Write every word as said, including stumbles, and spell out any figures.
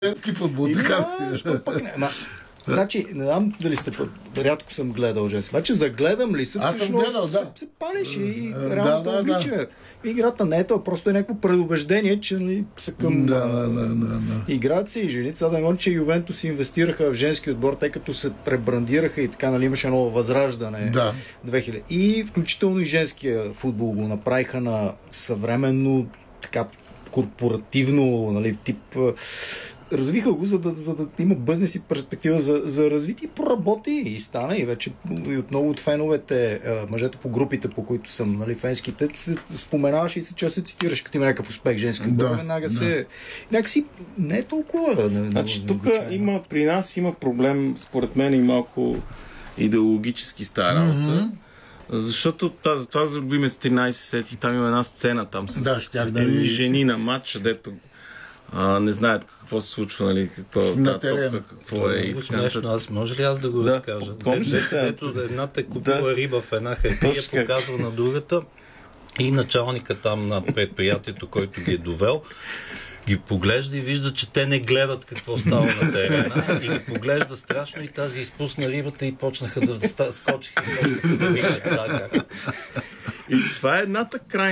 Женски футбол, така. Що пък не? Ма, значи, не знам дали сте път, рядко съм гледал женски. Обаче загледам ли се, Аз съм всъщност гледал, да. се, се палиш и Да, реално да, да, да. облича. Играта не е това, просто е някакво предубеждение, че нали, са към Да, да, да, да, да. играят се и жени. Сега да не говорим, че Ювентус инвестираха в женски отбор, тъй като се пребрандираха и така, нали, имаше ново възраждане. Да. две хиляди. И включително и женския футбол го направиха на съвременно, така, корпоративно, нали, тип. Развиха го, за да, за да има бъзнес и перспектива за, за развитие. Проработи и стана. И вече и от много от феновете, мъжете по групите, по които съм, нали, фенските, се споменаваш и се че се цитираш, като има някакъв успех женски отбор. Да, веднага да. се... Някакси не е толкова... Не, Значи, не, тук необичайно. има, при нас има проблем, според мен, и малко идеологически стара работа. Mm-hmm. Защото тази, това за любимец тринайсет сети, там има една сцена там с Да, щях да едни ви- жени на матч, дето а, не знаят какво се случва, нали, какво, На тази терена. топка, какво е. и Много така смешно. нататък. Аз може ли аз да го Да, разкажа? помниш ли Дето- това? Ето едната е купила Да. риба в една хартия, Точно така. показва на другата и началника там на предприятието, който ги е довел, ги поглежда и вижда, че те не гледат какво става на терена и ги поглежда страшно и тази изпусна рибата и почнаха да ста- скочиха и почнаха да викат. Да, как. И това е едната крайна